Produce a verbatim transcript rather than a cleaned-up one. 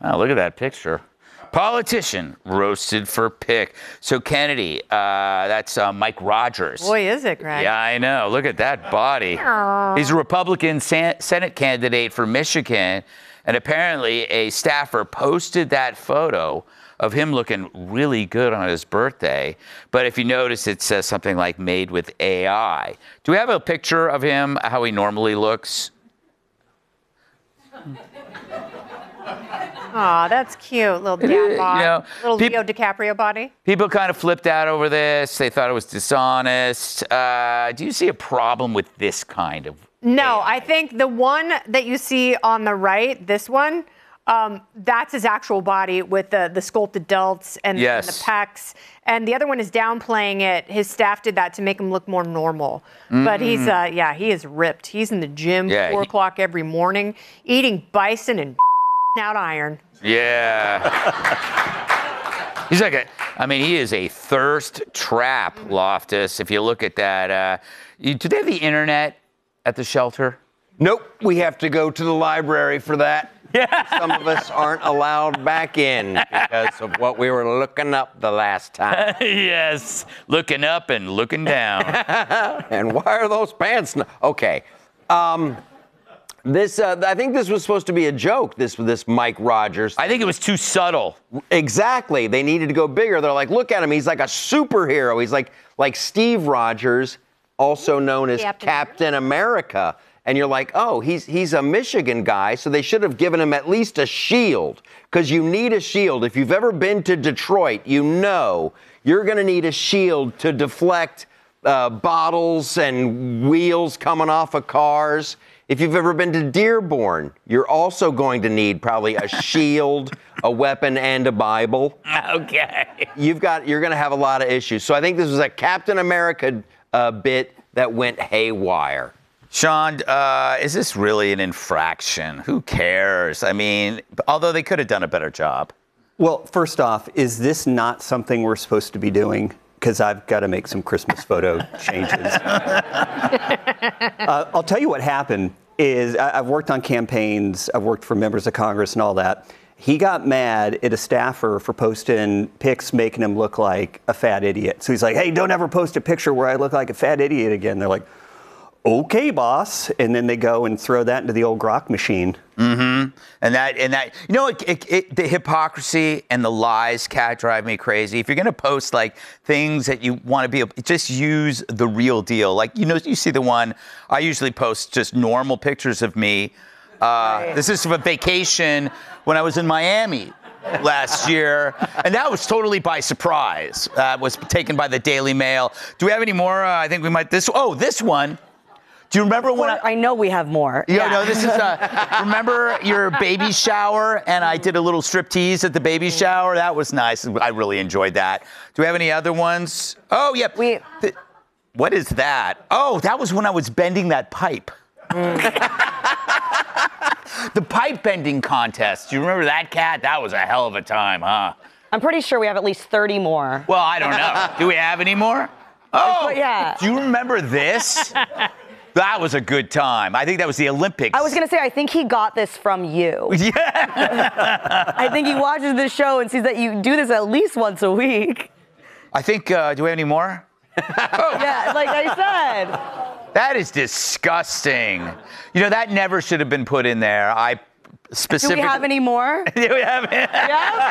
Oh, look at that picture. Politician roasted for pick. So Kennedy, uh, that's uh, Mike Rogers. Boy, is it, Greg. Yeah, I know. Look at that body. He's a Republican San- Senate candidate for Michigan, and apparently a staffer posted that photo of him looking really good on his birthday. But if you notice, it says something like made with A I. Do we have a picture of him, how he normally looks? Aw, that's cute. Little dad bod. You know, Little peop- Leo DiCaprio body. People kind of flipped out over this. They thought it was dishonest. Uh, do you see a problem with this kind of No, A I? I think the one that you see on the right, this one, um, that's his actual body with the, the sculpted delts and, Yes. and the pecs. And the other one is downplaying it. His staff did that to make him look more normal. Mm. But he's, uh, yeah, he is ripped. He's in the gym Yeah, four he- o'clock every morning, eating bison and out iron. Yeah. He's like a, I mean, he is a thirst trap, Loftus. If you look at that, uh, you, do they have the internet at the shelter? Nope, we have to go to the library for that. Yeah. Some of us aren't allowed back in because of what we were looking up the last time. Yes, looking up and looking down. And why are those pants? No- okay. Um, this, uh, I think this was supposed to be a joke, this, this Mike Rogers. I think it was too subtle. Exactly. They needed to go bigger. They're like, look at him. He's like a superhero. He's like, like Steve Rogers, also known as Captain Captain America. And you're like, oh, he's he's a Michigan guy, so they should have given him at least a shield, because you need a shield. If you've ever been to Detroit, you know you're going to need a shield to deflect uh, bottles and wheels coming off of cars. If you've ever been to Dearborn, you're also going to need probably a shield, a weapon, and a Bible. Okay. You've got, you're going to have a lot of issues. So I think this was a Captain America uh, bit that went haywire. Sean, uh, is this really an infraction? Who cares? I mean, although they could have done a better job. Well, first off, is this not something we're supposed to be doing? Because I've got to make some Christmas photo changes. uh, I'll tell you what happened is I, I've worked on campaigns. I've worked for members of Congress and all that. He got mad at a staffer for posting pics making him look like a fat idiot. So he's like, hey, don't ever post a picture where I look like a fat idiot again. They're like, okay, boss. And then they go and throw that into the old grok machine. Mm-hmm. And that, and that, you know, it, it, it, the hypocrisy and the lies, Cat, drive me crazy. If you're going to post like things that you want to be, just use the real deal. Like, you know, you see the one, I usually post just normal pictures of me. Uh, right. This is from a vacation when I was in Miami last year, and that was totally by surprise. Uh, was taken by the Daily Mail. Do we have any more? Uh, I think we might, this, oh, this one. Do you remember when I, I know we have more. Yeah, no, this is, uh, remember your baby shower, and I did a little striptease at the baby shower? That was nice. I really enjoyed that. Do we have any other ones? Oh, yep. We, the, what is that? Oh, that was when I was bending that pipe. Mm. The pipe bending contest. Do you remember that, Cat? That was a hell of a time, huh? I'm pretty sure we have at least thirty more. Well, I don't know. Do we have any more? Oh, yeah. Do you remember this? That was a good time. I think that was the Olympics. I was going to say, I think he got this from you. Yeah. I think he watches this show and sees that you do this at least once a week. I think, uh, do we have any more? Oh. Yeah, like I said. That is disgusting. You know, that never should have been put in there. I specifically... Do we have any more? Do we have any? Yeah?